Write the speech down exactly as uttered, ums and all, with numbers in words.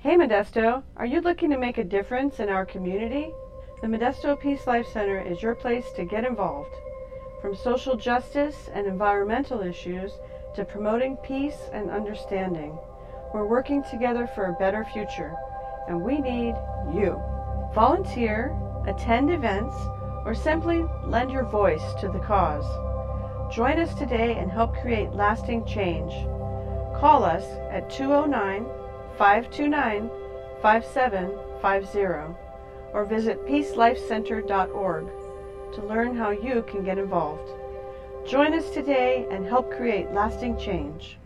Hey Modesto, are you looking to make a difference in our community? The Modesto Peace Life Center is your place to get involved. From social justice and environmental issues to promoting peace and understanding, we're working together for a better future, and we need you. Volunteer, attend events, or simply lend your voice to the cause. Join us today and help create lasting change. Call us at two oh nine, five two nine, five seven five zero or visit peace life center dot org to learn how you can get involved. Join us today and help create lasting change.